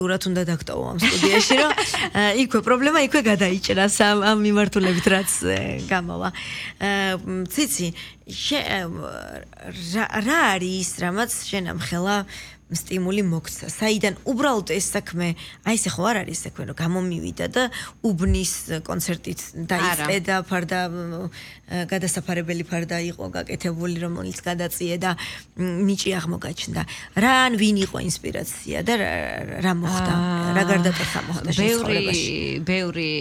ურად უნდა დაგტოვო ამ სტუდიაში, რომ იქვე პრობლემა იქვე გადაიჭრას ამ მიმართულებით რაც გამოვა. ციცი, რა არის ის, რამაც შენ ამხელა სტიმული მოგცა. საიდან უბრალოდ ეს საქმე, აი ესე ხო არ არის საქმე, რომ გამომივიდა და უბნის კონცერტით დაიწყე და ფარდა გადასაფარებელი ფარდა იყო გაკეთებული, რომელიც გადაწიე და ნიჭი აღმოგაჩნდა. რა ან ვინ იყო ინსპირაცია და რა მოხდა? რა გარდატეხა მოხდა შენ ცხოვრებაში? ბევრი